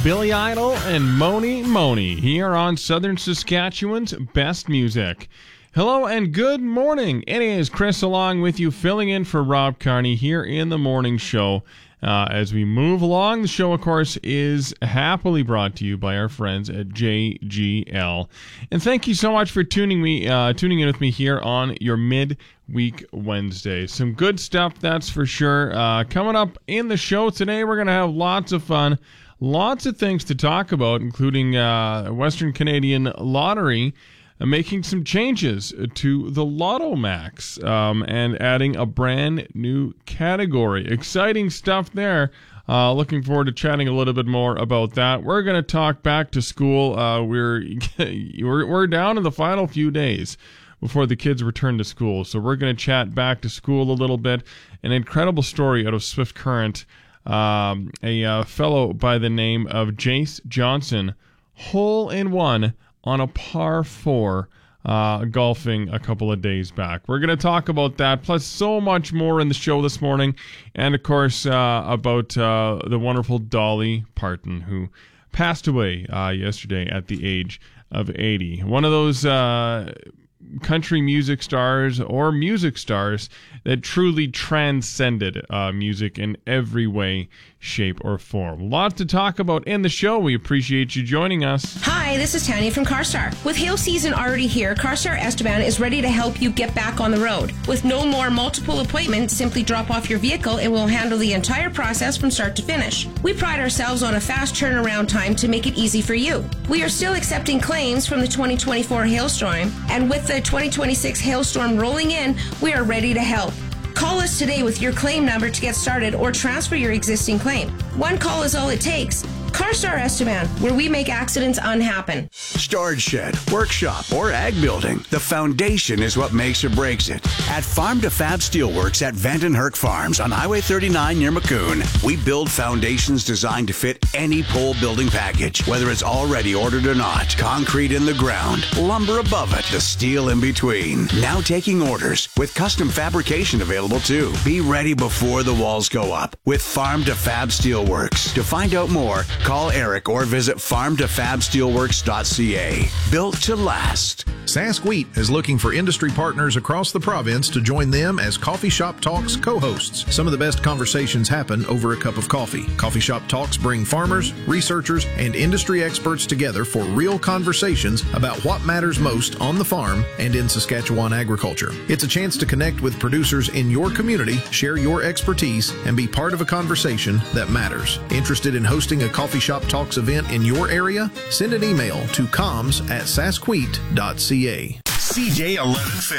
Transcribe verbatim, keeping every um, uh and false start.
Billy Idol and Moni Moni here on Southern Saskatchewan's Best Music. Hello and good morning. It is Chris along with you, filling in for Rob Carney here in the morning show. Uh, as we move along, the show, of course, is happily brought to you by our friends at J G L. And thank you so much for tuning me, uh, tuning in with me here on your midweek Wednesday. Some good stuff, that's for sure. Uh, coming up in the show today, we're going to have lots of fun. Lots of things to talk about, including uh, Western Canadian Lottery uh, making some changes to the Lotto Max um, and adding a brand new category. Exciting stuff there. Uh, looking forward to chatting a little bit more about that. We're going to talk back to school. Uh, we're, we're we're down in the final few days before the kids return to school, so we're going to chat back to school a little bit. An incredible story out of Swift Current. Um, a uh, fellow by the name of Jace Johnson, hole in one on a par four, uh, golfing a couple of days back. We're going to talk about that, plus so much more in the show this morning, and of course uh, about uh, the wonderful Dolly Parton, who passed away uh, yesterday at the age of eighty. One of those uh, country music stars or music stars that truly transcended uh, music in every way, shape, or form. Lots to talk about in the show. We appreciate you joining us. Hi, this is Tanya from CarStar. With hail season already here, CarStar Esteban is ready to help you get back on the road. With no more multiple appointments, simply drop off your vehicle and we'll handle the entire process from start to finish. We pride ourselves on a fast turnaround time to make it easy for you. We are still accepting claims from the twenty twenty-four hailstorm, and with the twenty twenty-six hailstorm rolling in, we are ready to help. Call us today with your claim number to get started or transfer your existing claim. One call is all it takes. CarStar Esteban, where we make accidents unhappen. Storage shed, workshop, or ag building, the foundation is what makes or breaks it. At Farm to Fab Steelworks at Vandenherk Farms on Highway thirty-nine near Maccoon, we build foundations designed to fit any pole building package, whether it's already ordered or not. Concrete in the ground, lumber above it, the steel in between. Now taking orders with custom fabrication available too. Be ready before the walls go up with Farm to Fab Steelworks. To find out more, call Eric or visit farm to fab steelworks dot c a. Built to last. Sask Wheat is looking for industry partners across the province to join them as Coffee Shop Talks co-hosts. Some of the best conversations happen over a cup of coffee. Coffee Shop Talks bring farmers, researchers, and industry experts together for real conversations about what matters most on the farm and in Saskatchewan agriculture. It's a chance to connect with producers in your community, share your expertise, and be part of a conversation that matters. Interested in hosting a Coffee Shop Talks event in your area? Send an email to comms at saskwheat dot c a. C J eleven fifty.